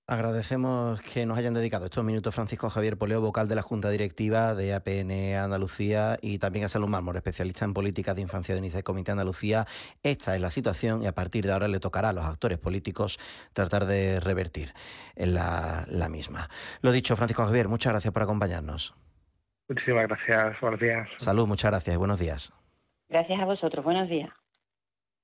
Agradecemos que nos hayan dedicado estos minutos Francisco Javier Poleo, vocal de la Junta Directiva de APN Andalucía, y también a Salud Mármol, especialista en políticas de infancia de UNICEF Comité Andalucía. Esta es la situación y a partir de ahora le tocará a los actores políticos tratar de revertir en la misma. Lo dicho, Francisco Javier, muchas gracias por acompañarnos. Muchísimas gracias, buenos días. Salud, muchas gracias y buenos días. Gracias a vosotros, buenos días.